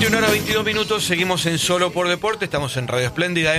21:22, seguimos en Solo por Deporte, estamos en Radio Espléndida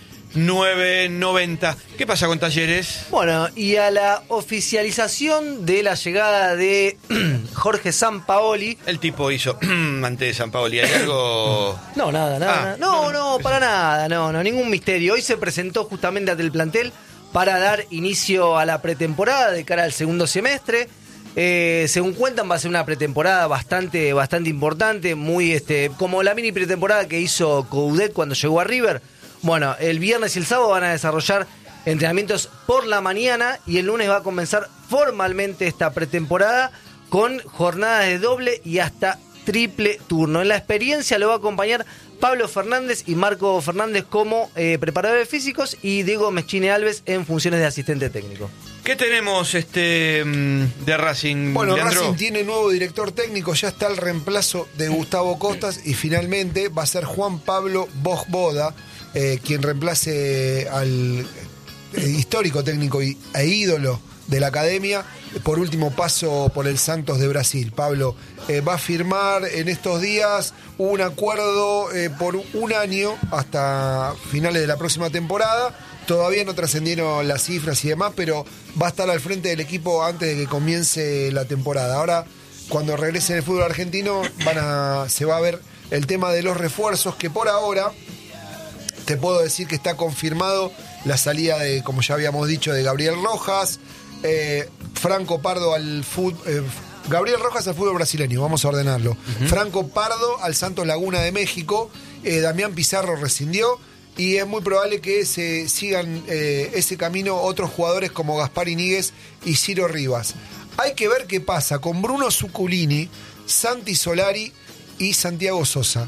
M990. ¿Qué pasa con Talleres? Bueno, y a la oficialización de la llegada de Jorge Sampaoli. El tipo hizo antes de Sampaoli, ¿hay algo? No, nada. No, para nada, no, ningún misterio. Hoy se presentó justamente ante el plantel para dar inicio a la pretemporada de cara al segundo semestre. Según cuentan, va a ser una pretemporada bastante importante, muy como la mini pretemporada que hizo Coudet cuando llegó a River. Bueno, el viernes y el sábado van a desarrollar entrenamientos por la mañana y el lunes va a comenzar formalmente esta pretemporada con jornadas de doble y hasta triple turno. En la experiencia lo va a acompañar Pablo Fernández y Marco Fernández como preparadores físicos y Diego Meschini Alves en funciones de asistente técnico. ¿Qué tenemos de Racing? Bueno, Leandro? Racing tiene nuevo director técnico, ya está el reemplazo de Gustavo Costas y finalmente va a ser Juan Pablo Vojvoda quien reemplace al histórico técnico e ídolo de la academia por último paso por el Santos de Brasil. Pablo va a firmar en estos días un acuerdo por un año hasta finales de la próxima temporada. Todavía no trascendieron las cifras y demás, pero va a estar al frente del equipo antes de que comience la temporada. Ahora, cuando regrese en el fútbol argentino, se va a ver el tema de los refuerzos, que por ahora te puedo decir que está confirmado la salida de, como ya habíamos dicho, de Gabriel Rojas, Franco Pardo al fútbol... Gabriel Rojas al fútbol brasileño, vamos a ordenarlo. Uh-huh. Franco Pardo al Santos Laguna de México, Damián Pizarro rescindió. Y es muy probable que se sigan ese camino otros jugadores como Gaspar Iñiguez y Ciro Rivas. Hay que ver qué pasa con Bruno Zuculini, Santi Solari y Santiago Sosa.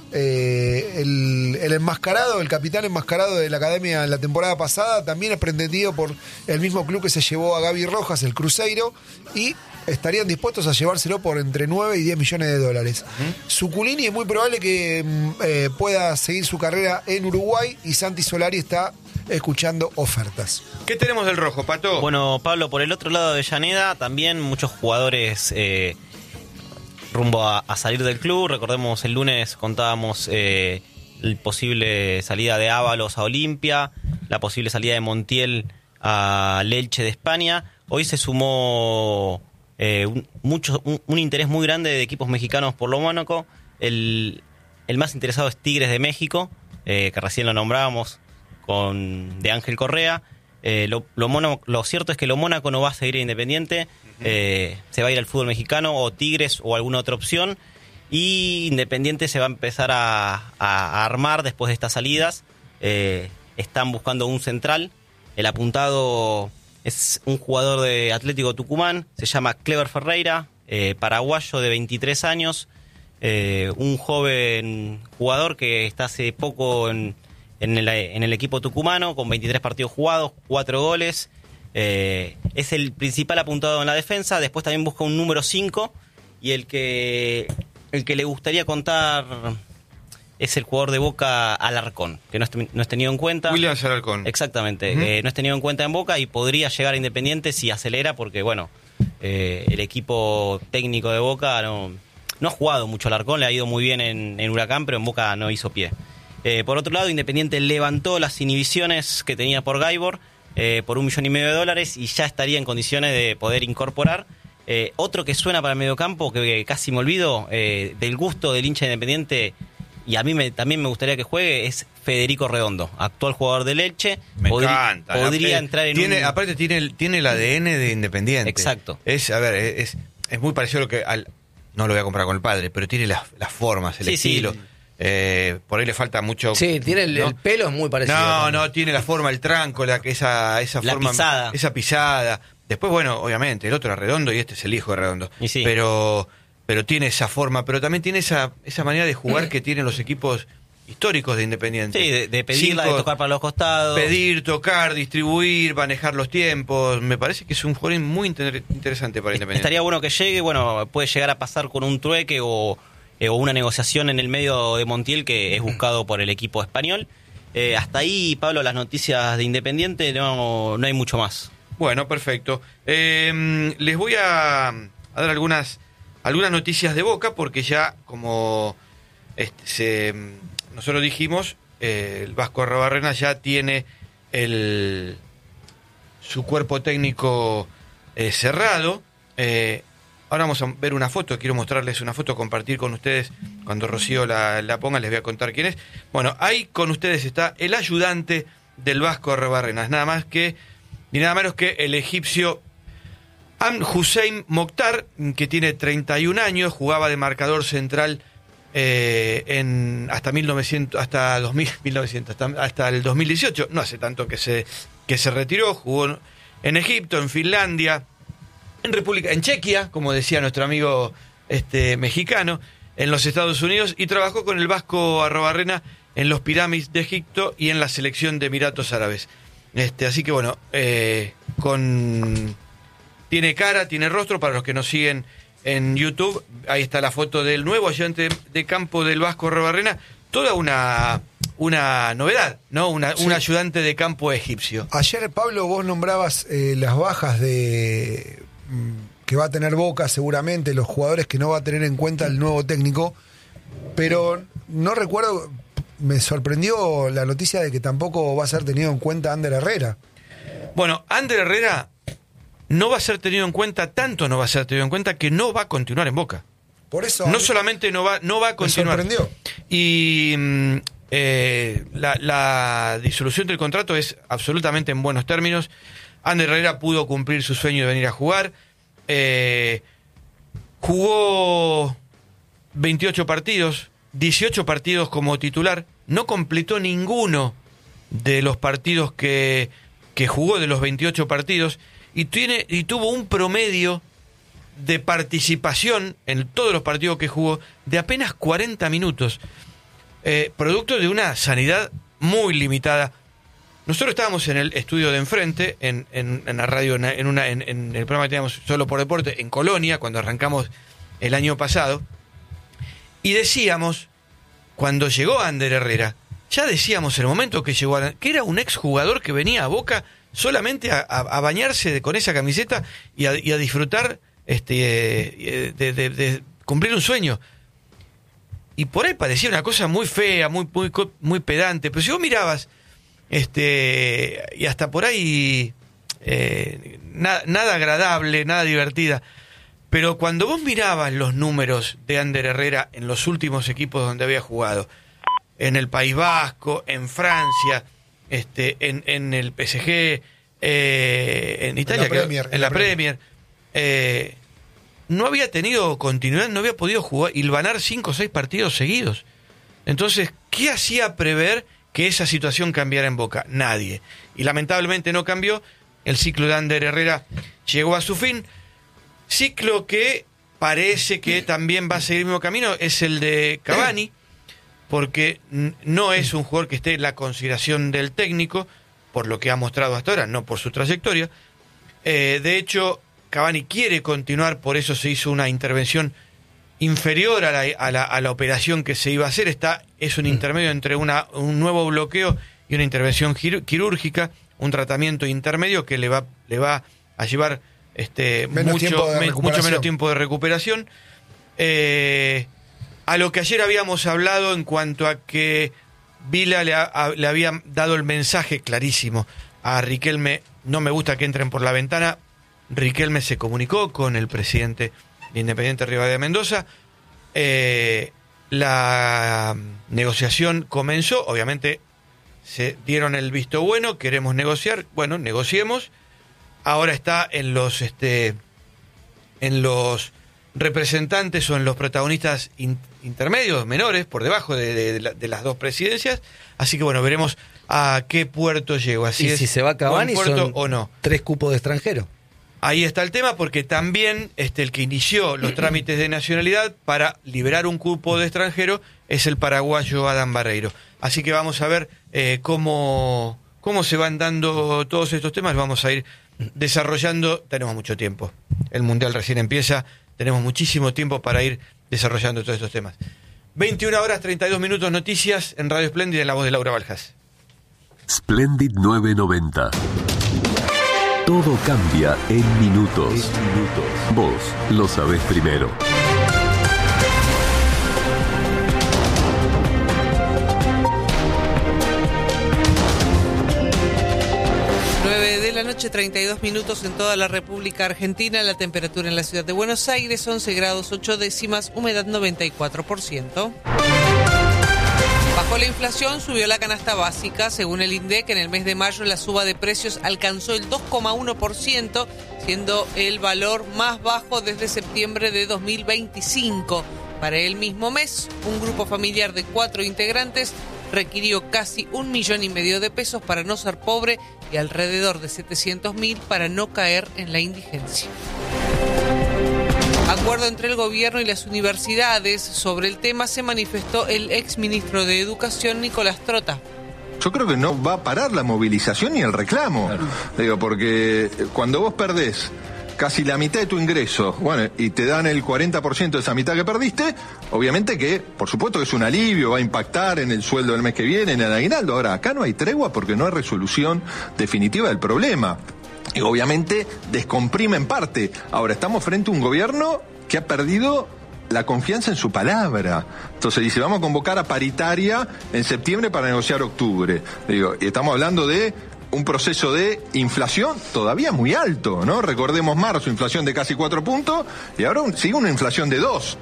El enmascarado, el capitán enmascarado de la academia en la temporada pasada, también es pretendido por el mismo club que se llevó a Gaby Rojas, el Cruzeiro, y estarían dispuestos a llevárselo por entre 9 y 10 millones de dólares. Zuculini es muy probable que pueda seguir su carrera en Uruguay y Santi Solari está escuchando ofertas. ¿Qué tenemos del rojo, Pato? Bueno, Pablo, por el otro lado de Avellaneda, también muchos jugadores rumbo a salir del club. Recordemos, el lunes contábamos la posible salida de Ábalos a Olimpia, la posible salida de Montiel a Elche de España. Hoy se sumó un interés muy grande de equipos mexicanos por lo Mónaco. El más interesado es Tigres de México, que recién lo nombrábamos de Ángel Correa. Lo cierto es que lo Mónaco no va a seguir Independiente, se va a ir al fútbol mexicano o Tigres o alguna otra opción, y Independiente se va a empezar a armar después de estas salidas. Están buscando un central. El apuntado es un jugador de Atlético Tucumán, se llama Clever Ferreira, paraguayo de 23 años, un joven jugador que está hace poco en el equipo tucumano, con 23 partidos jugados, 4 goles. Es el principal apuntado en la defensa. Después también busca un número 5, y el que le gustaría contar es el jugador de Boca, Alarcón, que no es tenido en cuenta. William Alarcón. Exactamente. Uh-huh. No es tenido en cuenta en Boca y podría llegar a Independiente si acelera, porque bueno, el equipo técnico de Boca no ha jugado mucho Alarcón, le ha ido muy bien en Huracán, pero en Boca no hizo pie. Por otro lado, Independiente levantó las inhibiciones que tenía por Gaibor por $1,5 millones y ya estaría en condiciones de poder incorporar. Otro que suena para el mediocampo, que casi me olvido, del gusto del hincha Independiente, y a mí también me gustaría que juegue, es Federico Redondo, actual jugador del Elche. Me encanta. Podría entrar en Aparte tiene el ADN de Independiente. Exacto. Es muy parecido a lo que... no lo voy a comparar con el padre, pero tiene las formas, el estilo. Sí. Por ahí le falta mucho. Sí, tiene el pelo es muy parecido. No, tiene la forma, el tranco, esa forma, pisada. Esa pisada. Después, bueno, obviamente, el otro era Redondo y este es el hijo de Redondo. Y sí. Pero tiene esa forma, pero también tiene esa manera de jugar que tienen los equipos históricos de Independiente. Sí, de pedirla, de tocar para los costados. Pedir, tocar, distribuir, manejar los tiempos. Me parece que es un jugador muy interesante para Independiente. Estaría bueno que llegue, puede llegar a pasar con un trueque o una negociación en el medio de Montiel, que es buscado por el equipo español. Hasta ahí, Pablo, las noticias de Independiente, no hay mucho más. Bueno, perfecto. Les voy a dar algunas noticias de Boca, porque ya, como nosotros dijimos, el Vasco Arrobarrena ya tiene su cuerpo técnico cerrado. Ahora vamos a ver una foto, quiero mostrarles una foto, compartir con ustedes. Cuando Rocío la ponga les voy a contar quién es. Bueno, ahí con ustedes está el ayudante del Vasco Arrobarrena, nada más que ni nada menos que el egipcio Amr Hussein Mokhtar, que tiene 31 años, jugaba de marcador central hasta el 2018, no hace tanto que se retiró. Jugó en Egipto, en Finlandia, en Chequia, como decía nuestro amigo mexicano, en los Estados Unidos, y trabajó con el Vasco Arrobarrena en los Pirámides de Egipto y en la selección de Emiratos Árabes. Así que bueno, tiene cara, tiene rostro. Para los que nos siguen en YouTube, ahí está la foto del nuevo ayudante de campo del Vasco Arrobarrena. Toda una novedad, ¿no? Un ayudante de campo egipcio. Ayer, Pablo, vos nombrabas las bajas que va a tener Boca seguramente, los jugadores que no va a tener en cuenta el nuevo técnico, pero no recuerdo, me sorprendió la noticia de que tampoco va a ser tenido en cuenta Ander Herrera. Bueno, Ander Herrera no va a ser tenido en cuenta, tanto no va a ser tenido en cuenta que no va a continuar en Boca. Por eso no solamente no va a continuar. Me sorprendió. Y la disolución del contrato es absolutamente en buenos términos. Ander Herrera pudo cumplir su sueño de venir a jugar. Jugó 28 partidos, 18 partidos como titular. No completó ninguno de los partidos que jugó, de los 28 partidos. Y tuvo un promedio de participación en todos los partidos que jugó de apenas 40 minutos. Producto de una sanidad muy limitada. Nosotros estábamos en el estudio de enfrente, en la radio, en el programa que teníamos Solo por Deporte, en Colonia, cuando arrancamos el año pasado, y decíamos, cuando llegó Ander Herrera, ya decíamos en el momento que llegó, que era un exjugador que venía a Boca solamente a bañarse con esa camiseta y a disfrutar de cumplir un sueño. Y por ahí parecía una cosa muy fea, muy pedante, pero si vos mirabas, y hasta por ahí nada agradable, nada divertida. Pero cuando vos mirabas los números de Ander Herrera en los últimos equipos donde había jugado, en el País Vasco, en Francia, en el PSG, en Italia, en la Premier, no había tenido continuidad, no había podido jugar, hilvanar 5 o 6 partidos seguidos. Entonces, ¿qué hacía prever que esa situación cambiara en Boca? Nadie. Y lamentablemente no cambió. El ciclo de Ander Herrera llegó a su fin. Ciclo que parece que también va a seguir el mismo camino es el de Cavani, porque no es un jugador que esté en la consideración del técnico, por lo que ha mostrado hasta ahora, no por su trayectoria. De hecho, Cavani quiere continuar, por eso se hizo una intervención inferior a la operación que se iba a hacer. Es un intermedio entre un nuevo bloqueo y una intervención quirúrgica, un tratamiento intermedio que le va a llevar mucho menos tiempo de recuperación. A lo que ayer habíamos hablado en cuanto a que Vila le había dado el mensaje clarísimo a Riquelme: no me gusta que entren por la ventana. Riquelme se comunicó con el presidente de Independiente Rivadavia de Mendoza. La negociación comenzó, obviamente se dieron el visto bueno, queremos negociar, bueno, negociemos. Ahora está en los representantes o en los protagonistas intermedios, menores, por debajo de las dos presidencias. Así que bueno, veremos a qué puerto llego. Así y es, si se va Cavani, son o no. 3 cupos de extranjero. Ahí está el tema, porque también el que inició los trámites de nacionalidad para liberar un cupo de extranjero es el paraguayo Adam Barreiro. Así que vamos a ver cómo se van dando todos estos temas. Vamos a ir desarrollando. Tenemos mucho tiempo. El Mundial recién empieza. Tenemos muchísimo tiempo para ir desarrollando todos estos temas. 21:32, noticias en Radio Splendid, en la voz de Laura Baljas. Splendid 990. Todo cambia en minutos. Vos lo sabés primero. noche, 32 minutos en toda la República Argentina. La temperatura en la ciudad de Buenos Aires, 11 grados 8 décimas, humedad 94%. Bajó la inflación, subió la canasta básica. Según el INDEC, en el mes de mayo la suba de precios alcanzó el 2,1%, siendo el valor más bajo desde septiembre de 2025. Para el mismo mes, un grupo familiar de 4 integrantes requirió casi 1,5 millones de pesos para no ser pobre y alrededor de 700.000 para no caer en la indigencia. Acuerdo entre el gobierno y las universidades. Sobre el tema se manifestó el exministro de Educación, Nicolás Trota. Yo creo que no va a parar la movilización y el reclamo. Claro. Digo, porque cuando vos perdés casi la mitad de tu ingreso, bueno, y te dan el 40% de esa mitad que perdiste, obviamente que, por supuesto que es un alivio, va a impactar en el sueldo del mes que viene, en el aguinaldo. Ahora, acá no hay tregua porque no hay resolución definitiva del problema. Y obviamente descomprime en parte. Ahora, estamos frente a un gobierno que ha perdido la confianza en su palabra. Entonces dice, vamos a convocar a paritaria en septiembre para negociar octubre. Digo, y estamos hablando de un proceso de inflación todavía muy alto, ¿no? Recordemos marzo, inflación de casi 4 puntos, y ahora sigue una inflación de 2.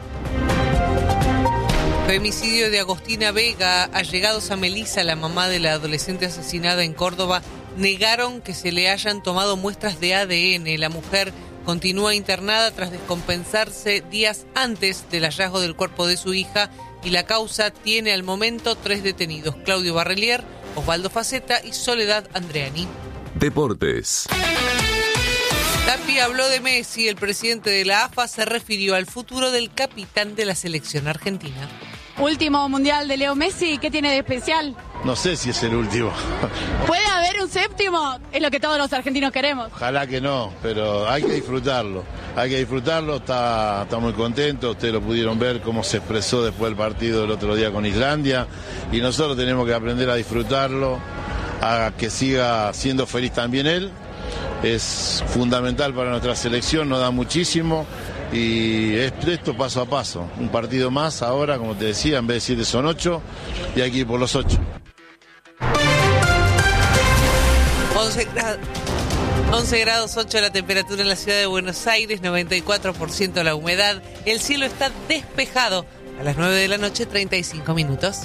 Femicidio de Agostina Vega. Allegados a Melissa, la mamá de la adolescente asesinada en Córdoba, negaron que se le hayan tomado muestras de ADN. La mujer continúa internada tras descompensarse días antes del hallazgo del cuerpo de su hija y la causa tiene al momento 3 detenidos: Claudio Barrelier, Osvaldo Faceta y Soledad Andreani. Deportes. Tapia habló de Messi. El presidente de la AFA se refirió al futuro del capitán de la selección argentina. Último mundial de Leo Messi, ¿qué tiene de especial? No sé si es el último. ¿Puede haber un séptimo? Es lo que todos los argentinos queremos. Ojalá que no, pero hay que disfrutarlo. Hay que disfrutarlo, está muy contento. Ustedes lo pudieron ver cómo se expresó después del partido el otro día con Islandia. Y nosotros tenemos que aprender a disfrutarlo, a que siga siendo feliz también él. Es fundamental para nuestra selección, nos da muchísimo. Y esto paso a paso, un partido más ahora, como te decía, en vez de 7 son 8 y hay que ir por los 8. 11 grados 8 la temperatura en la ciudad de Buenos Aires, 94% la humedad, el cielo está despejado. A las 9 de la noche, 35 minutos.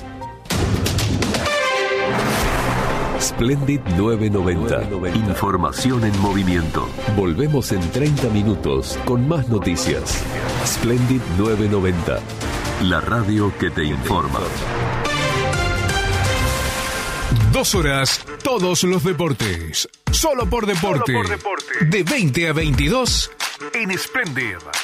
Splendid 990. Información en movimiento. Volvemos en 30 minutos con más noticias. Splendid 990. La radio que te informa. 2 horas, todos los deportes. Solo por deporte. De 20 a 22 en Splendid.